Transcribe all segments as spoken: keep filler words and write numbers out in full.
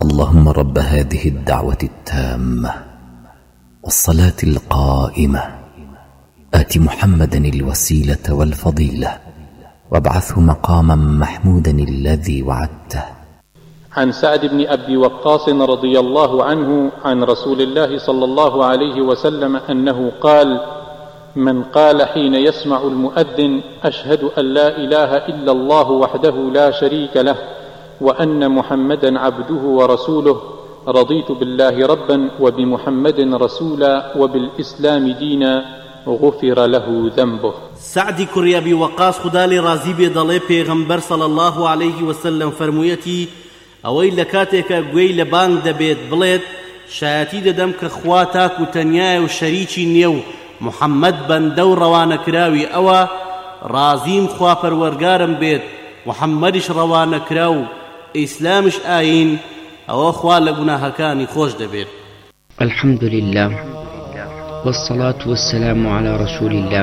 اللهم رب هذه الدعوة التامة والصلاة القائمة آت محمدا الوسيلة والفضيلة وابعثه مقاما محمودا الذي وعدته. عن سعد بن أبي وقاص رضي الله عنه عن رسول الله صلى الله عليه وسلم أنه قال: من قال حين يسمع المؤذن أشهد أن لا إله إلا الله وحده لا شريك له وأن محمدا عبده ورسوله رضيت بالله ربا وبمحمد رسولا وبالإسلام دينا غفر له ذنبه. سعد كري أبي وقاص خدا لي رازي بيضلي پیغمبر صلى الله عليه وسلم فرمويتي ئەوەی لە کاتێکە گوێی لە بانگ دەبێت بڵێت شایەتی دەدەم کە خوا تاک و تەنیایە و شەریکی نییە و محەممەد بەندە و ڕەوانەکراوی ئەوە ڕازیم خوا پەروەرگارم بێت محەممەدیش ڕەوانەکرا و ئیسلامش ئاین ئەوە خوا لە گوناهەکانی خۆش دەبێت. الحمد لله والصلاة والسلام على رسول الله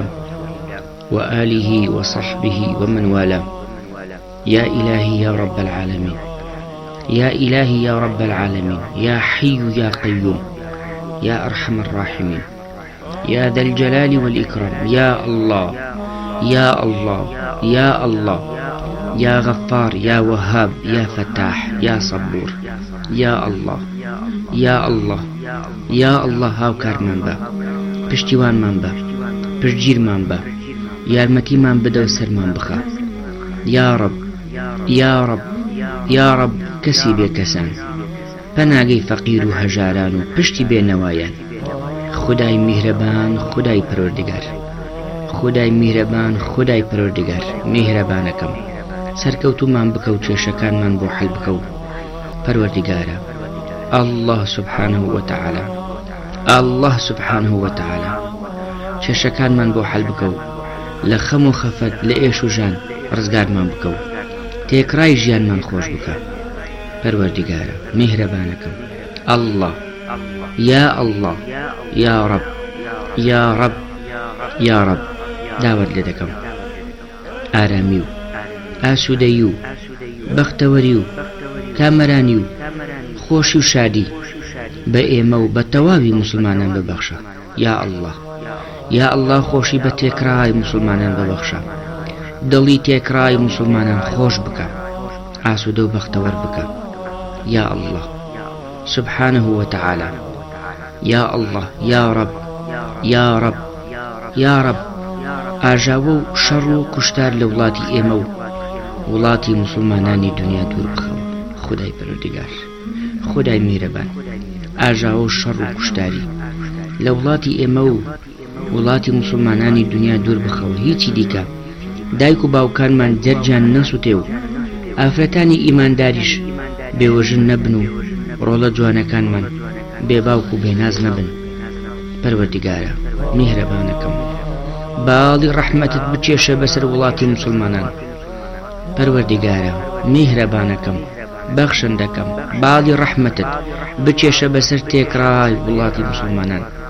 وآله وصحبه ومن والاه. يا إلهي يا رب العالمين، يا إلهي يا رب العالمين، يا حي يا قيوم، يا أرحم الراحمين، يا ذا الجلال والإكرام، يا الله يا الله يا الله، يا غفار يا وهاب يا فتاح يا صبور، يا الله يا الله يا الله هاوكار من با، پشتیوان من با، پشگیر من با، یارمەتی من بدە و سەرمان بخە. يا رب يا رب يا رب كسي بكسان پناگەی فەقیر و هەژاران و پشتی بێنەوایان. خدای میهرەبان، خدای پەروەردگار، خدای میهرەبان، خدای پەروەردگار، میهرەبانەکەم سەرکەوتومان بکە و کێشەکانمان بۆ حەل بکە و پەروەردگارە. الله سبحانه وتعالى، الله سبحانه وتعالى کێشەکانمان بۆ حەل بکە و لە خەم و خەفەت لە ئێش و ژان ڕزگارمان بکە و تێکڕای ژیانمان خۆش بکە. پەروەردگارە میهرەبانەکەم. الله يا الله يا رب يا رب يا رب داوت لێ دەکەم ئارامی و ئاسوودەیی و بەختەوەری و کامەرانی و خۆشی و شادی بە ئێمە و بە تەواوی مسلمانان ببەخشە. یا الله یا الله خۆشی بە تێکڕای مسلمانان ببەخشە، دڵی تێکڕای مسلمانان خۆش بکە، ئاسوودە و بەختەوەر بکە. یا الله سبحانه وتعالى. يا الله يا رب يا رب يا رب ئاژاوە و شەڕ و کوشتار لە وڵاتی ئێمە و وڵاتی مسلمانانی دنیا دوور بخەوە. خدای پەروەردگار، خدای میهرەبان، ئاژاوە و شەڕ و کوشتاری لە وڵاتی ئێمە و وڵاتی مسلمانانی دنیا دوور بخەوە. هیچی دیکە دایک و باوکانمان دەرجان نەسووتێ و ئافرەتانی ئیمانداریش بێوەژن نەبن و ڕۆڵە جوانەکانمان بێباوک و بێناز نەبن. پەروەردگارە میهرەبانەکەم، باڵی ڕەحمەتت بچێشە بەسەر وڵاتی مسلمانان. پەروەردگارە میهرەبانەکەم، بەخشندەکەم، باڵی ڕەحمەتت بچێشە بەسەر تێکڕای وڵاتی مسلمانان.